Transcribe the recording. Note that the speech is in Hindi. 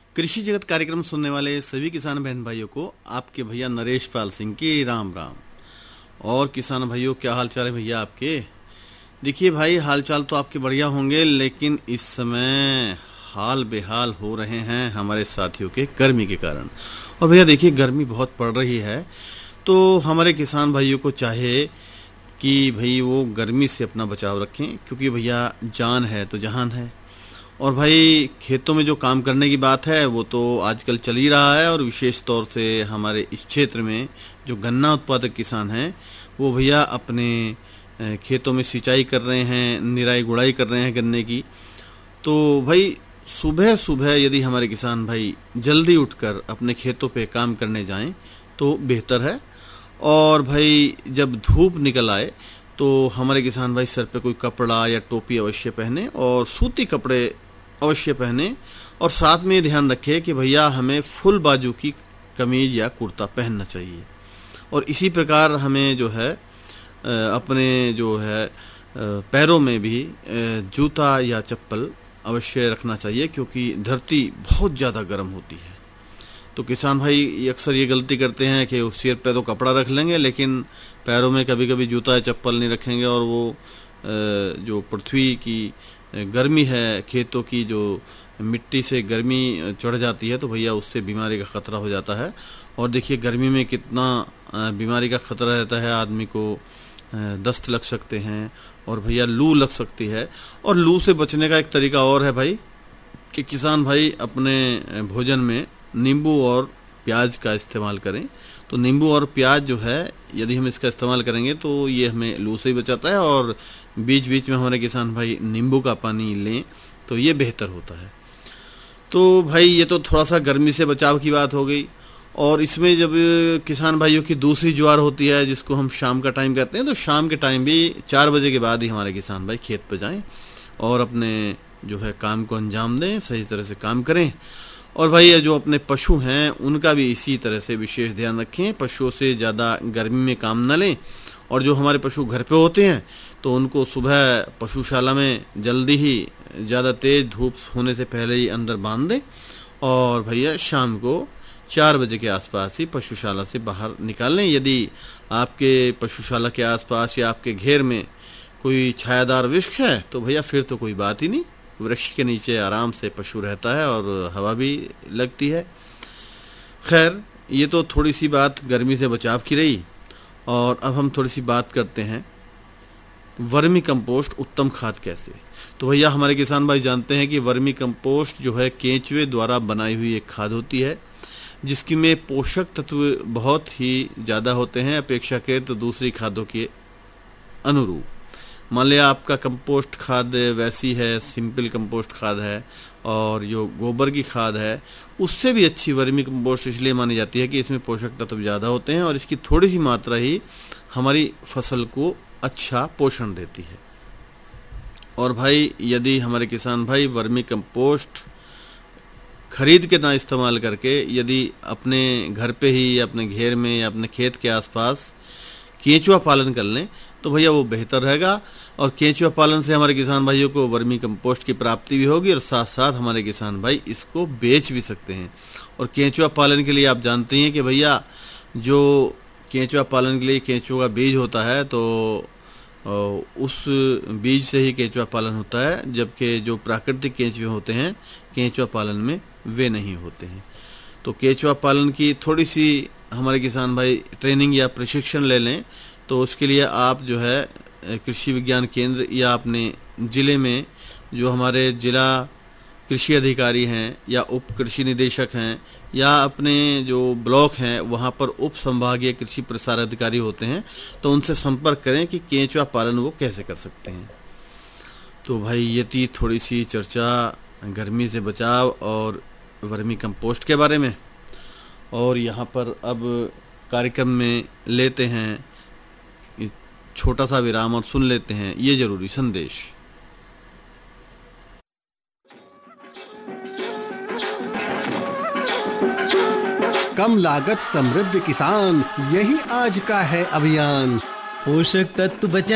कृषि जगत कार्यक्रम सुनने वाले सभी किसान बहन भाइयों को आपके भैया नरेश पाल सिंह की राम राम। और किसान भाइयों, क्या हाल चाल है भैया आपके? देखिए भाई, हाल चाल तो आपके बढ़िया होंगे, लेकिन इस समय हाल बेहाल हो रहे हैं हमारे साथियों के गर्मी के कारण। और भैया देखिए, गर्मी बहुत पड़ रही है, तो हमारे किसान भाइयों को चाहे कि भाई वो गर्मी से अपना बचाव रखें, क्योंकि भैया जान है तो जहान है। और भाई खेतों में जो काम करने की बात है वो तो आजकल चल ही रहा है, और विशेष तौर से हमारे इस क्षेत्र में जो गन्ना उत्पादक किसान हैं वो भैया अपने खेतों में सिंचाई कर रहे हैं, निराई गुड़ाई कर रहे हैं गन्ने की। तो भाई सुबह सुबह यदि हमारे किसान भाई जल्दी उठकर अपने खेतों पे काम करने जाएं तो बेहतर है। और भाई जब धूप निकल आए तो हमारे किसान भाई सर पे कोई कपड़ा या टोपी अवश्य पहने, और सूती कपड़े अवश्य पहने। और साथ में ये ध्यान रखें कि भैया हमें फुल बाजू की कमीज या कुर्ता पहनना चाहिए। और इसी प्रकार हमें जो है अपने जो है पैरों में भी जूता या चप्पल अवश्य रखना चाहिए, क्योंकि धरती बहुत ज़्यादा गर्म होती है। तो किसान भाई अक्सर ये गलती करते हैं कि सिर पे तो कपड़ा रख लेंगे, लेकिन पैरों में कभी कभी जूता या चप्पल नहीं रखेंगे, और वो जो पृथ्वी की गर्मी है, खेतों की जो मिट्टी से गर्मी चढ़ जाती है, तो भैया उससे बीमारी का खतरा हो जाता है। और देखिए गर्मी में कितना बीमारी का खतरा रहता है, आदमी को दस्त लग सकते हैं, और भैया लू लग सकती है। और लू से बचने का एक तरीका और है भाई, कि किसान भाई अपने भोजन में नींबू और प्याज का इस्तेमाल करें। तो नींबू और प्याज जो है, यदि हम इसका इस्तेमाल करेंगे तो ये हमें लू से ही बचाता है। और बीच बीच में हमारे किसान भाई नींबू का पानी लें तो ये बेहतर होता है। तो भाई ये तो थोड़ा सा गर्मी से बचाव की बात हो गई। और इसमें जब किसान भाइयों की दूसरी ज्वार होती है, जिसको हम शाम का टाइम कहते हैं, तो शाम के टाइम भी 4 बजे के बाद ही हमारे किसान भाई खेत पर जाएं और अपने जो है काम को अंजाम दें, सही तरह से काम करें। और भाई ये जो अपने पशु हैं उनका भी इसी तरह से विशेष ध्यान रखें, पशुओं से ज़्यादा गर्मी में काम न लें। और जो हमारे पशु घर पे होते हैं तो उनको सुबह पशुशाला में जल्दी ही, ज़्यादा तेज़ धूप होने से पहले ही अंदर बांध दें, और भैया शाम को 4 बजे के आसपास ही पशुशाला से बाहर निकाल लें। यदि आपके पशुशाला के आसपास या आपके घेर में कोई छायादार वृक्ष है तो भैया फिर तो कोई बात ही नहीं, वृक्ष के नीचे आराम से पशु रहता है और हवा भी लगती है। खैर, ये तो थोड़ी सी बात गर्मी से बचाव की रही। और अब हम थोड़ी सी बात करते हैं वर्मी कंपोस्ट उत्तम खाद कैसे। तो भैया हमारे किसान भाई जानते हैं कि वर्मी कंपोस्ट जो है केंचुए द्वारा बनाई हुई एक खाद होती है, जिसकी में पोषक तत्व बहुत ही ज़्यादा होते हैं अपेक्षाकृत तो दूसरी खादों के अनुरूप। मान लिया आपका कंपोस्ट खाद वैसी है, सिंपल कंपोस्ट खाद है, और जो गोबर की खाद है उससे भी अच्छी वर्मी कंपोस्ट इसलिए मानी जाती है कि इसमें पोषक तत्व ज़्यादा होते हैं, और इसकी थोड़ी सी मात्रा ही हमारी फसल को अच्छा पोषण देती है। और भाई यदि हमारे किसान भाई वर्मी कंपोस्ट खरीद के ना इस्तेमाल करके यदि अपने घर पे ही या अपने घेर में या अपने खेत के आसपास केंचुआ पालन कर लें तो भैया वो बेहतर रहेगा। और केंचुआ पालन से हमारे किसान भाइयों को वर्मी कंपोस्ट की प्राप्ति भी होगी, और साथ साथ हमारे किसान भाई इसको बेच भी सकते हैं। और केंचुआ पालन के लिए आप जानते हैं कि भैया जो केंचुआ पालन के लिए केंचुआ का बीज होता है, तो उस बीज से ही केंचुआ पालन होता है, जबकि जो प्राकृतिक केंचुए होते हैं केंचुआ पालन में वे नहीं होते हैं। तो केंचुआ पालन की थोड़ी सी हमारे किसान भाई ट्रेनिंग या प्रशिक्षण ले लें, तो उसके लिए आप जो है कृषि विज्ञान केंद्र या अपने ज़िले में जो हमारे जिला कृषि अधिकारी हैं या उप कृषि निदेशक हैं या अपने जो ब्लॉक हैं वहाँ पर उप संभागीय कृषि प्रसार अधिकारी होते हैं, तो उनसे संपर्क करें कि केंचुआ पालन वो कैसे कर सकते हैं। तो भाई ये थी थोड़ी सी चर्चा गर्मी से बचाव और वर्मी कंपोस्ट के बारे में। और यहाँ पर अब कार्यक्रम में लेते हैं छोटा सा विराम और सुन लेते हैं ये जरूरी संदेश। कम लागत समृद्ध किसान, यही आज का है अभियान। पोषक तत्व बचा